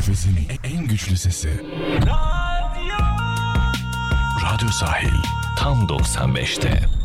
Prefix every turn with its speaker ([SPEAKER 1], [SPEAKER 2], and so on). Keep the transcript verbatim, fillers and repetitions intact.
[SPEAKER 1] Körfez'in en güçlü sesi. Radyo Radyo Sahil.
[SPEAKER 2] Tam doksan beşte.